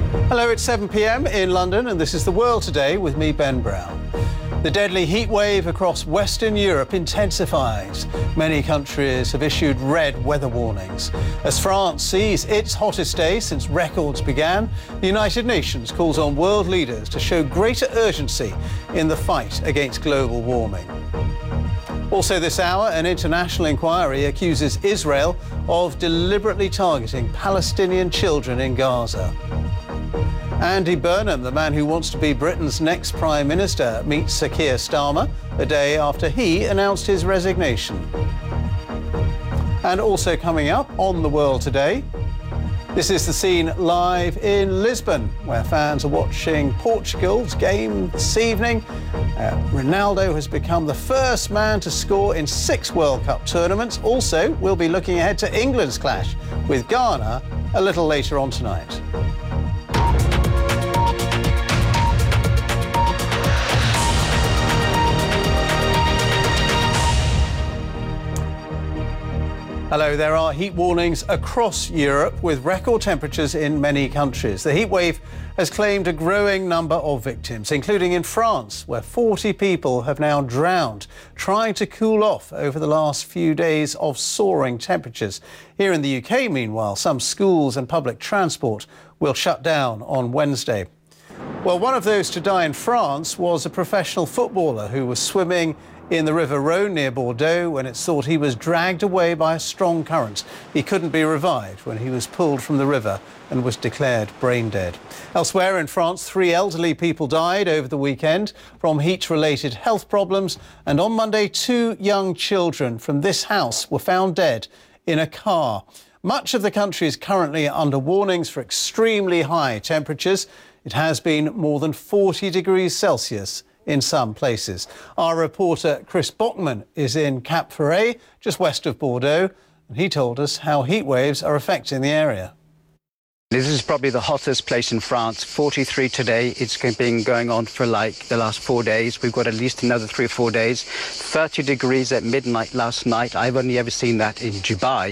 Hello, it's 7 p.m. in London, and this is The World Today with me, Ben Brown. The deadly heat wave across Western Europe intensifies. Many countries have issued red weather warnings. As France sees its hottest day since records began, the United Nations calls on world leaders to show greater urgency in the fight against global warming. Also this hour, an international inquiry accuses Israel of deliberately targeting Palestinian children in Gaza. Andy Burnham, the man who wants to be Britain's next Prime Minister, meets Sir Keir Starmer a day after he announced his resignation. And also coming up on The World Today, this is the scene live in Lisbon, where fans are watching Portugal's game this evening. Ronaldo has become the first man to score in 6 World Cup tournaments. Also, we'll be looking ahead to England's clash with Ghana a little later on tonight. Hello, there are heat warnings across Europe with record temperatures in many countries. The heat wave has claimed a growing number of victims, including in France, where 40 people have now drowned trying to cool off over the last few days of soaring temperatures. Here in the UK, meanwhile, some schools and public transport will shut down on Wednesday. Well, one of those to die in France was a professional footballer who was swimming in the River Rhône near Bordeaux when it's thought he was dragged away by a strong current. He couldn't be revived when he was pulled from the river and was declared brain dead. Elsewhere in France, 3 elderly people died over the weekend from heat-related health problems, and on Monday 2 young children from this house were found dead in a car. Much of the country is currently under warnings for extremely high temperatures. It has been more than 40 degrees Celsius in some places. Our reporter Chris Bockman is in Cap Ferret, just west of Bordeaux, and he told us how heat waves are affecting the area. This is probably the hottest place in France, 43 today. It's been going on for like the last 4 days. We've got at least another 3 or 4 days. 30 degrees at midnight last night. I've only ever seen that in Dubai.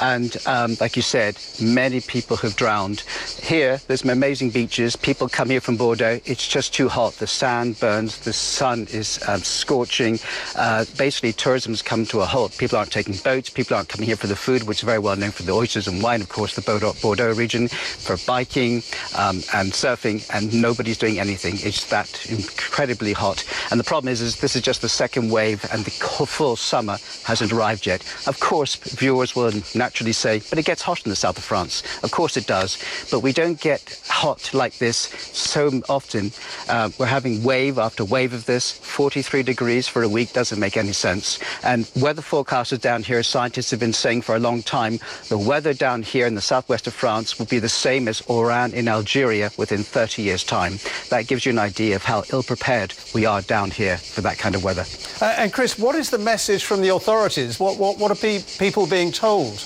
And like you said, many people have drowned. Here, there's some amazing beaches. People come here from Bordeaux. It's just too hot. The sand burns. The sun is scorching. Basically, tourism's come to a halt. People aren't taking boats. People aren't coming here for the food, which is very well known for the oysters and wine, of course, the Bordeaux region, for biking and surfing, and nobody's doing anything. It's that incredibly hot. And the problem is this is just the second wave, and the full summer hasn't arrived yet. Of course, viewers will naturally say, but it gets hot in the south of France. Of course it does, but we don't get hot like this so often. We're having wave after wave of this. 43 degrees for a week doesn't make any sense. And weather forecasters down here, scientists have been saying for a long time, the weather down here in the southwest of France will be the same as Oran in Algeria within 30 years' time. That gives you an idea of how ill-prepared we are down here for that kind of weather. And Chris, what is the message from the authorities? What are people being told?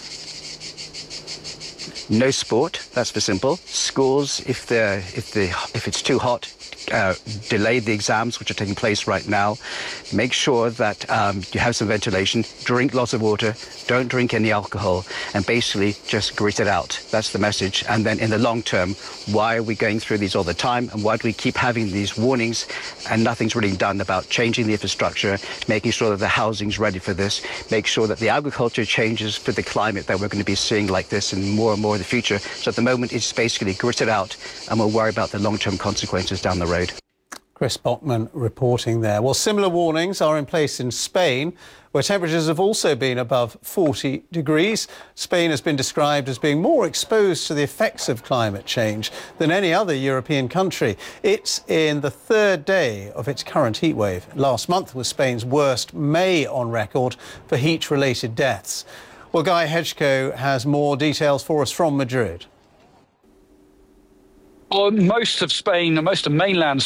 No sport, that's for simple. Schools, if it's too hot, delay the exams which are taking place right now. Make sure that you have some ventilation, drink lots of water, don't drink any alcohol, and basically just grit it out. That's the message. And then in the long term, why are we going through these all the time, and why do we keep having these warnings and nothing's really done about changing the infrastructure, making sure that the housing's ready for this, make sure that the agriculture changes for the climate that we're going to be seeing like this and more in the future. So at the moment, it's basically grit it out, and we'll worry about the long-term consequences down the road. Chris Bockman reporting there. Well, similar warnings are in place in Spain, where temperatures have also been above 40 degrees. Spain has been described as being more exposed to the effects of climate change than any other European country. It's in the 3rd day of its current heat wave. Last month was Spain's worst May on record for heat-related deaths. Well, Guy Hedgecoe has more details for us from Madrid. Well, most of Spain, most of mainland